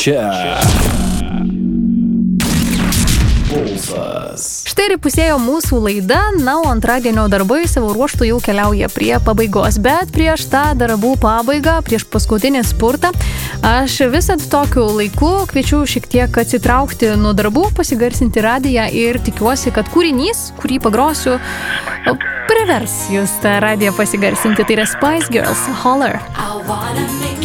Čia Pulsas. Štai ir pusėjo mūsų laida, na, o antradienio darbai savo ruoštų jau keliauja prie pabaigos. Bet prieš tą darbų pabaigą, prieš paskutinį spurtą, aš visad tokiu laiku kviečiu šiek tiek atsitraukti nuo darbų, pasigarsinti radiją ir tikiuosi, kad kūrinys, kurį pagrosiu, privers jūs tą radiją pasigarsinti. Tai yra Spice Girls, Holler.